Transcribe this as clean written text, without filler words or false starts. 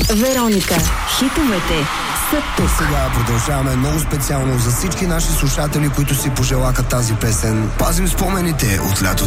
Вероника, хитовете са тук. Сега продължаваме много специално за всички наши слушатели, които си пожелаха тази песен. Пазим спомените от лятото